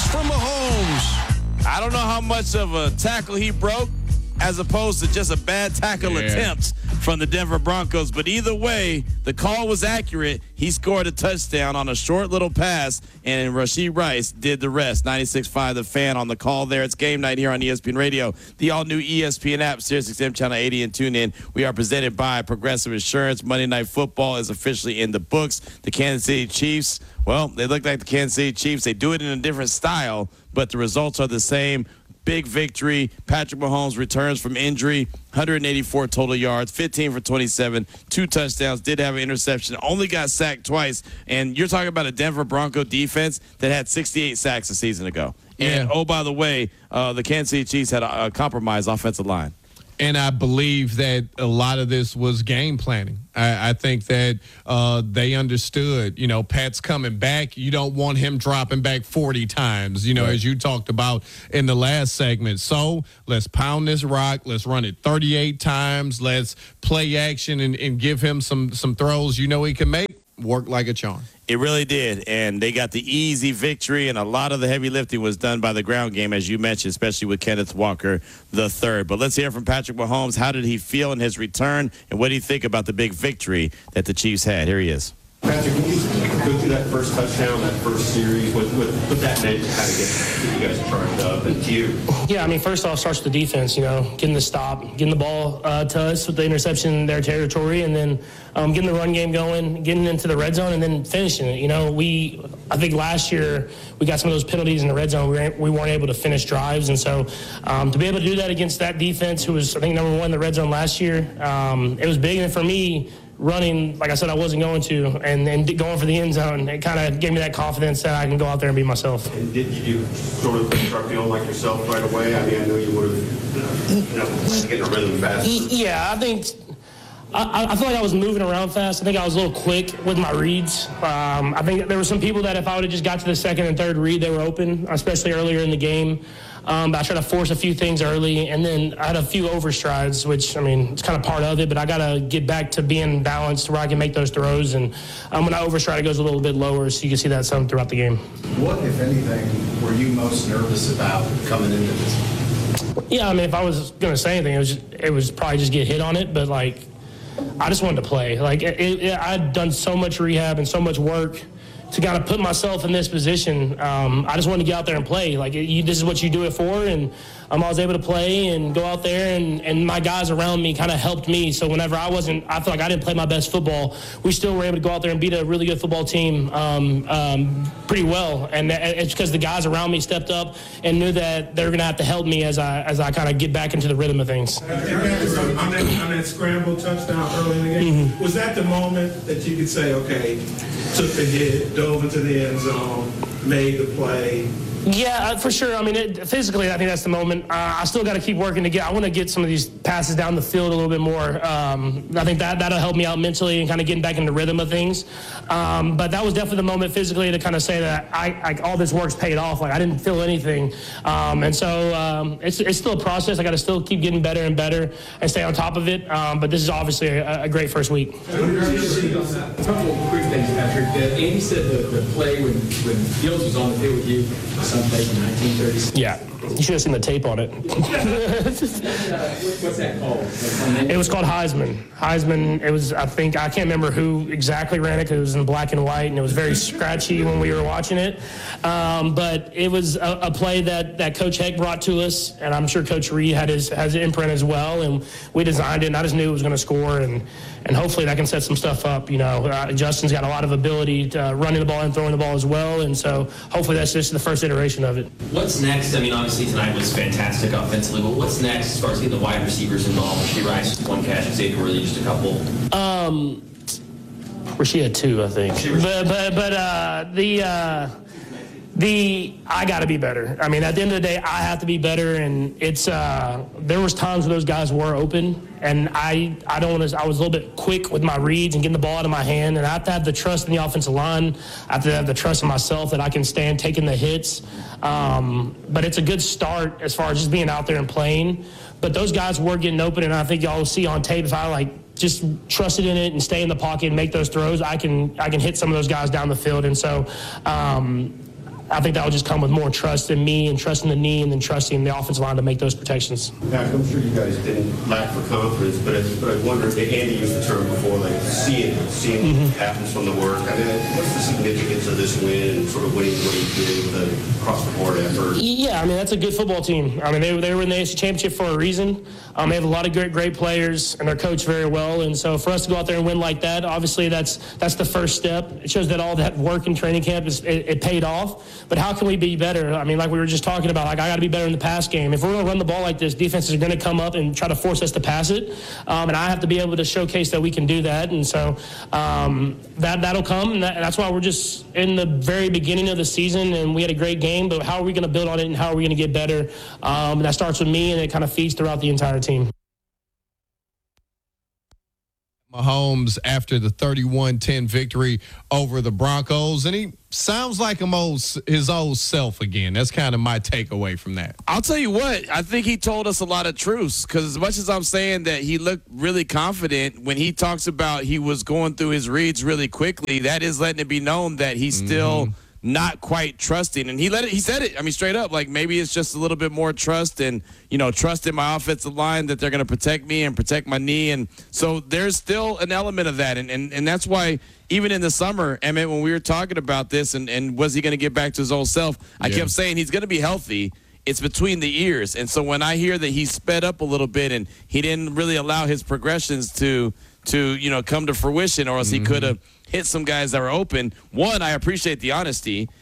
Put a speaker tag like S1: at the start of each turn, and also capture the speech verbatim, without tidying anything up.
S1: for Mahomes.
S2: I don't know how much of a tackle he broke as opposed to just a bad tackle
S3: yeah.
S2: attempt from the Denver Broncos. But either way, the call was accurate. He scored a touchdown on a short little pass, and Rashee Rice did the rest. ninety-six point five The Fan on the call there. It's game night here on E S P N Radio, the all-new E S P N app, Sirius X M Channel eighty, and tune in. We are presented by Progressive Insurance. Monday Night Football is officially in the books. The Kansas City Chiefs, well, they look like the Kansas City Chiefs. They do it in a different style, but the results are the same. Big victory. Patrick Mahomes returns from injury. one hundred eighty-four total yards, fifteen for twenty-seven, two touchdowns, did have an interception, only got sacked twice. And you're talking about a Denver Bronco defense that had sixty-eight sacks a season ago. And,
S3: yeah.
S2: oh, by the way, uh, the Kansas City Chiefs had a, a compromised offensive line.
S3: And I believe that a lot of this was game planning. I, I think that uh, they understood, you know, Pat's coming back. You don't want him dropping back forty times, you know, right. as you talked about in the last segment. So let's pound this rock. Let's run it thirty-eight times. Let's play action and, and give him some, some throws you know he can make. Work like a charm.
S2: It really did, and they got the easy victory, and a lot of the heavy lifting was done by the ground game, as you mentioned, especially with Kenneth Walker the third. But let's hear from Patrick Mahomes. How did he feel in his return, and what do you think about the big victory that the Chiefs had? Here he is.
S4: Patrick, can you go through that first touchdown, that first series, what, what, what that meant to kind of get, get you guys charged up, and to you?
S5: Yeah, I mean, first off, starts with the defense, you know, getting the stop, getting the ball uh, to us with the interception in their territory, and then um, getting the run game going, getting into the red zone, and then finishing it. You know, we, I think last year we got some of those penalties in the red zone. We weren't, we weren't able to finish drives, and so um, to be able to do that against that defense, who was, I think, number one in the red zone last year, um, it was big. And for me, running, like I said, I wasn't going to, and then going for the end zone, it kind of gave me that confidence that I can go out there and be myself.
S4: And did you sort of start feeling like yourself right away? I mean, I know you would have, you know, getting a rhythm fast.
S5: Yeah, I think, I, I feel like I was moving around fast. I think I was a little quick with my reads. Um, I think there were some people that if I would have just got to the second and third read, they were open, especially earlier in the game. Um, but I tried to force a few things early, and then I had a few overstrides, which, I mean, it's kind of part of it, but I got to get back to being balanced where I can make those throws. And um, when I overstride, it goes a little bit lower, so you can see that some throughout the game.
S6: What, if anything, were you most nervous about coming into this?
S5: Yeah, I mean, if I was going to say anything, it was, just, it was probably just get hit on it, but, like, I just wanted to play. Like, it, it, I'd done so much rehab and so much work to kind of put myself in this position. Um, I just wanted to get out there and play. Like, you, this is what you do it for, and um, I was able to play and go out there, and, and my guys around me kind of helped me. So whenever I wasn't, I feel like I didn't play my best football, we still were able to go out there and beat a really good football team um, um, pretty well. And it's because the guys around me stepped up and knew that they were going to have to help me as I as I kind of get back into the rhythm of things.
S7: On that, on that scramble touchdown early in the game, mm-hmm. was that the moment that you could say, okay, took the hit, dove into the end zone, made the play?
S5: Yeah, for sure. I mean, it, physically, I think that's the moment. Uh, I still got to keep working to get. I want to get some of these passes down the field a little bit more. Um, I think that that'll help me out mentally and kind of getting back in the rhythm of things. Um, but that was definitely the moment physically to kind of say that I, I all this work's paid off. Like, I didn't feel anything, um, and so um, it's it's still a process. I got to still keep getting better and better and stay on top of it. Um, but this is obviously a, a great first week.
S8: A couple of quick things, Patrick. Uh, Andy said the, the play when when Fields was on the field with you. Someplace in nineteen thirty-six.
S5: Yeah, you should have seen the tape on it.
S8: What's that called?
S5: It was called Heisman. Heisman, it was, I think, I can't remember who exactly ran it because it was in black and white, and it was very scratchy when we were watching it. Um, but it was a, a play that, that Coach Heck brought to us, and I'm sure Coach Reed had his, has an imprint as well, and we designed it, and I just knew it was going to score, and, and hopefully that can set some stuff up. You know, uh, Justin's got a lot of ability to uh, running the ball and throwing the ball as well, and so hopefully that's just the first iteration of it.
S9: What's next? I mean, obviously tonight was fantastic offensively, but what's next as far as getting the wide receivers involved? Rashee Rice, one catch, and Xavier Worthy, just a couple.
S5: Um, Rashee had two, I think. But but but uh, the uh, the I got to be better. I mean, at the end of the day, I have to be better, and it's uh, there was times where those guys were open, and I I don't want to. I was a little bit quick with my reads and getting the ball out of my hand, and I have to have the trust in the offensive line. I have to have the trust in myself that I can stand taking the hits. Um, but it's a good start as far as just being out there and playing. But those guys were getting open, and I think y'all will see on tape if I like just trusted in it and stay in the pocket and make those throws, I can I can hit some of those guys down the field. And so um, I think that will just come with more trust in me and trusting the knee and then trusting the offensive line to make those protections.
S4: Patrick, I'm sure you guys didn't lack for confidence, but I, but I wonder if Andy used the term before, like seeing it, seeing
S5: Mm-hmm.
S4: what happens from the work. I mean, what's the significance of this win and sort of winning what he did with an across-the-board effort?
S5: Yeah, I mean, that's a good football team. I mean, they, they were in the A F C Championship for a reason. Um, they have a lot of great, great players, and they're coached very well. And so for us to go out there and win like that, obviously that's that's the first step. It shows that all that work in training camp, is it, it paid off. But how can we be better? I mean, like we were just talking about, like I got to be better in the pass game. If we're going to run the ball like this, defenses are going to come up and try to force us to pass it. Um, and I have to be able to showcase that we can do that. And so um, that, that'll come. And that, that's why we're just in the very beginning of the season, and we had a great game. But how are we going to build on it, and how are we going to get better? Um, and that starts with me, and it kind of feeds throughout the entire team.
S3: Mahomes after the thirty-one ten victory over the Broncos, and he sounds like him old, his old self again. That's kind of my takeaway from that.
S2: I'll tell you what, I think he told us a lot of truths, because as much as I'm saying that he looked really confident, when he talks about he was going through his reads really quickly, that is letting it be known that he's
S3: Mm-hmm.
S2: still not quite trusting. And he let it, he said it, I mean, straight up, like maybe it's just a little bit more trust and, you know, trust in my offensive line that they're going to protect me and protect my knee. And so there's still an element of that. And, and, and that's why even in the summer, Emmett, when we were talking about this and, and was he going to get back to his old self, I
S3: Yeah.
S2: kept saying he's going to be healthy. It's between the ears. And so when I hear that he sped up a little bit and he didn't really allow his progressions to, to you know, come to fruition, or else he could have hit some guys that were open. One, I appreciate the honesty,